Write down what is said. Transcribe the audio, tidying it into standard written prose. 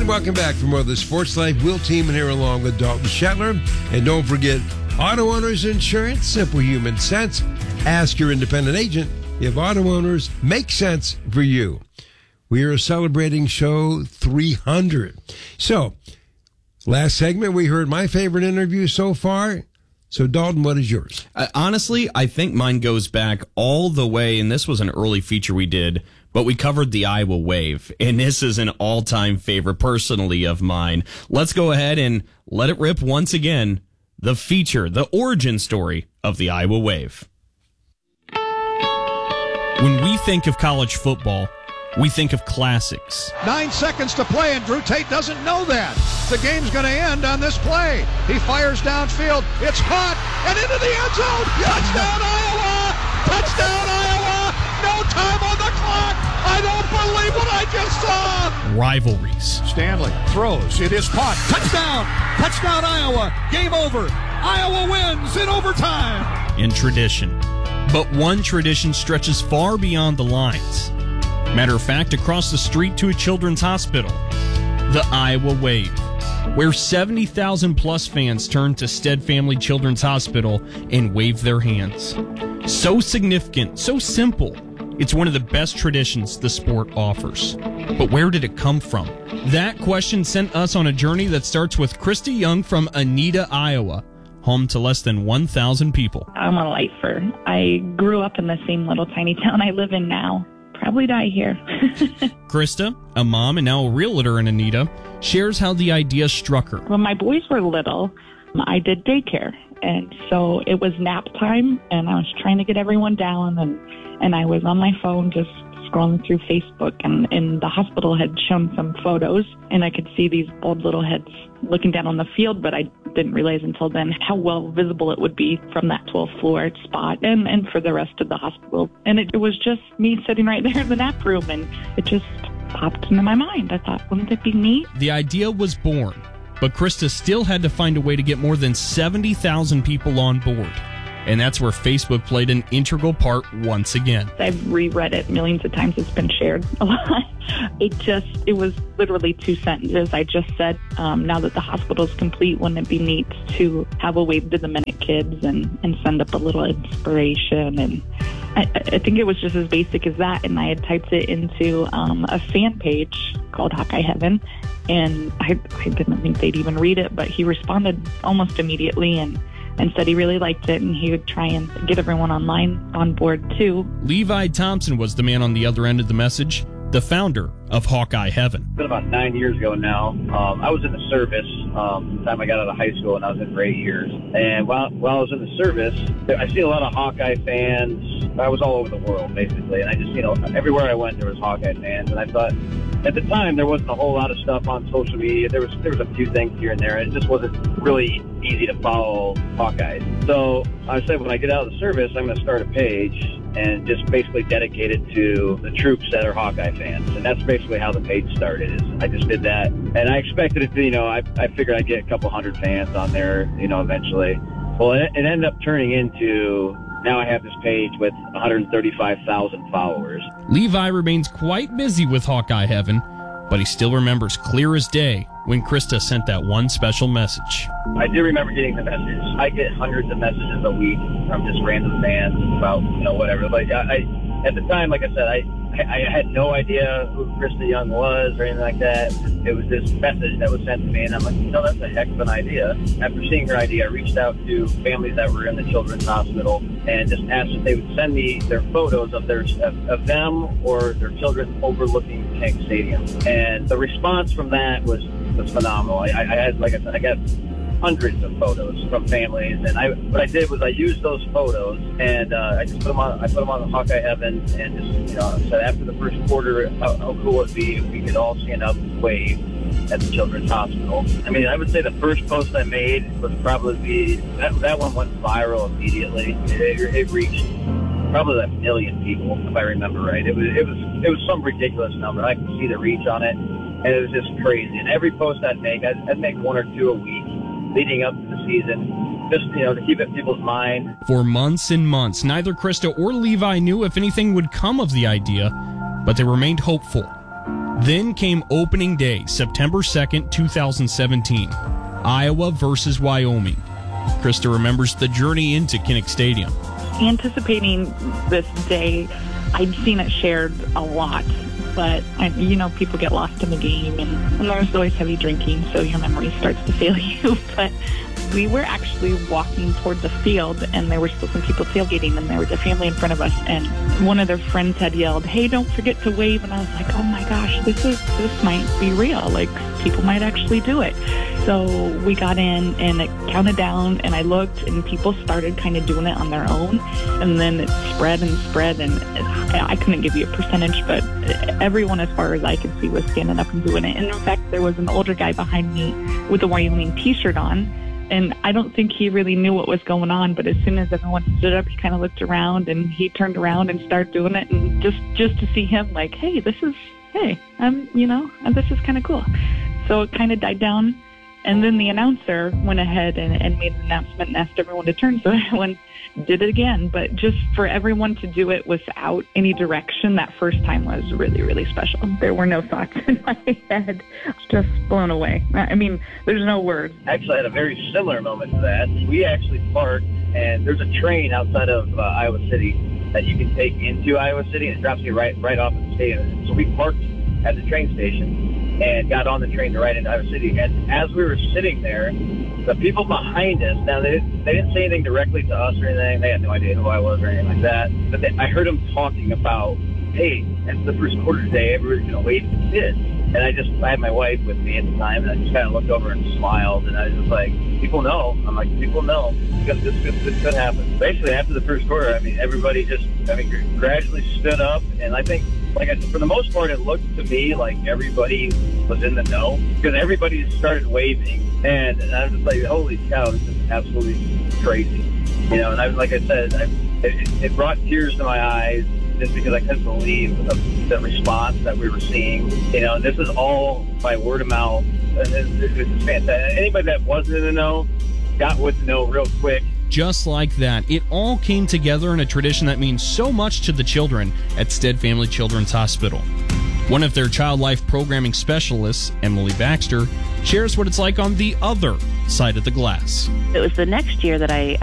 And welcome back for more of the Sports Life. Will Tiemann here along with Dalton Shetler. And don't forget, Auto Owners Insurance, simple human sense. Ask your independent agent if auto owners make sense for you. We are celebrating show 300. So, last segment, we heard my favorite interview so far. So, Dalton, what is yours? Honestly, I think mine goes back all the way, and this was an early feature we did, but we covered the Iowa Wave, and this is an all-time favorite personally of mine. Let's go ahead and let it rip once again. The feature, the origin story of the Iowa Wave. When we think of college football, we think of classics. 9 seconds to play, and Drew Tate doesn't know that. The game's going to end on this play. He fires downfield. It's caught, and into the end zone. Touchdown, Iowa! Touchdown, Iowa! No time on the clock. I don't believe what I just saw. Rivalries. Stanley throws. It is caught. Touchdown! Touchdown, Iowa! Game over. Iowa wins in overtime. And tradition. But one tradition stretches far beyond the lines. Matter of fact, across the street to a children's hospital, the Iowa Wave, where 70,000 plus fans turn to Stead Family Children's Hospital and wave their hands. So significant, so simple. It's one of the best traditions the sport offers. But where did it come from? That question sent us on a journey that starts with Krista Young from Anita, Iowa, home to less than 1,000 people. I'm a lifer. I grew up in the same little tiny town I live in now. Probably die here. Krista, a mom and now a realtor in Anita, shares how the idea struck her. When my boys were little, I did daycare. And so it was nap time, and I was trying to get everyone down, and I was on my phone just scrolling through Facebook, and the hospital had shown some photos, and I could see these bald little heads looking down on the field, but I didn't realize until then how well visible it would be from that 12th floor spot and for the rest of the hospital. And it was just me sitting right there in the nap room, and it just popped into my mind. I thought, wouldn't it be neat? The idea was born, but Krista still had to find a way to get more than 70,000 people on board. And that's where Facebook played an integral part once again. I've reread it millions of times. It's been shared a lot. It was literally 2 sentences. I just said, now that the hospital's complete, wouldn't it be neat to have a Wave to the Minute kids and send up a little inspiration? And I think it was just as basic as that. And I had typed it into a fan page called Hawkeye Heaven. And I didn't think they'd even read it, but he responded almost immediately and said he really liked it, and he would try and get everyone online on board too. Levi Thompson was the man on the other end of the message, the founder of Hawkeye Heaven. It's been about 9 years ago now. I was in the service the time I got out of high school, and I was in for 8 years. And while I was in the service, I see a lot of Hawkeye fans. I was all over the world, basically, and I just, everywhere I went, there was Hawkeye fans. And I thought, at the time, there wasn't a whole lot of stuff on social media. There was a few things here and there. It just wasn't really easy to follow Hawkeyes. So I said, when I get out of the service, I'm going to start a page and just basically dedicate it to the troops that are Hawkeye fans. And that's basically how the page started. I just did that. And I expected it to, I figured I'd get a couple hundred fans on there, eventually. Well, it ended up turning into, now I have this page with 135,000 followers. Levi remains quite busy with Hawkeye Heaven, but he still remembers clear as day when Krista sent that one special message. I do remember getting the message. I get hundreds of messages a week from just random fans about, whatever. But at the time, like I said, I had no idea who Krista Young was or anything like that. It was this message that was sent to me, and I'm like, that's a heck of an idea. After seeing her idea, I reached out to families that were in the children's hospital and just asked if they would send me their photos of them or their children overlooking Tank Stadium. And the response from that was phenomenal. I had, like I said, I got hundreds of photos from families, and what I did was I used those photos and I just put them on the Hawkeye Heaven, and just said after the first quarter how cool it would be if we could all stand up and wave at the children's hospital. I mean, I would say the first post I made was probably that one went viral immediately. It reached probably 1 million people, if I remember right. It was some ridiculous number. I could see the reach on it, and it was just crazy. And every post I'd make 1 or 2 a week leading up to the season, just, to keep it in people's mind. For months and months, neither Krista or Levi knew if anything would come of the idea, but they remained hopeful. Then came opening day, September 2nd, 2017. Iowa versus Wyoming. Krista remembers the journey into Kinnick Stadium. Anticipating this day, I'd seen it shared a lot, but people get lost in the game, and there's always heavy drinking, so your memory starts to fail you. But we were actually walking toward the field, and there were still some people tailgating, and there was a family in front of us, and one of their friends had yelled, "Hey, don't forget to wave." And I was like, oh my gosh, this might be real. Like, people might actually do it. So we got in, and it counted down, and I looked, and people started kind of doing it on their own, and then it spread and spread, and I couldn't give you a percentage, but everyone, as far as I could see, was standing up and doing it. And in fact, there was an older guy behind me with a Wyoming t-shirt on, and I don't think he really knew what was going on, but as soon as everyone stood up, he kind of looked around, and he turned around and started doing it, and just to see him, like, this is kind of cool. So it kind of died down. And then the announcer went ahead and made an announcement and asked everyone to turn. So everyone did it again. But just for everyone to do it without any direction, that first time was really, really special. There were no thoughts in my head. Just blown away. I mean, there's no words. Actually, I had a very similar moment to that. We actually parked, and there's a train outside of Iowa City that you can take into Iowa City, and it drops you right off at the stadium. So we parked at the train station and got on the train to ride into Iowa City. And as we were sitting there, the people behind us, now they didn't say anything directly to us or anything. They had no idea who I was or anything like that. But I heard them talking about, hey, it's the first quarter today, everybody's going to wave to kids. And I had my wife with me at the time, and I just kind of looked over and smiled, and I was just like, people know. I'm like, people know, because this could happen. Basically, after the first quarter, everybody gradually stood up, and I think, like I said, for the most part, it looked to me like everybody was in the know, because everybody started waving, and I was just like, holy cow, this is absolutely crazy. And like I said, it brought tears to my eyes, just because I couldn't believe the response that we were seeing. And this is all by word of mouth. And this is fantastic. Anybody that wasn't in the know got with the know real quick. Just like that, it all came together in a tradition that means so much to the children at Stead Family Children's Hospital. One of their child life programming specialists, Emily Baxter, shares what it's like on the other side of the glass. It was the next year that I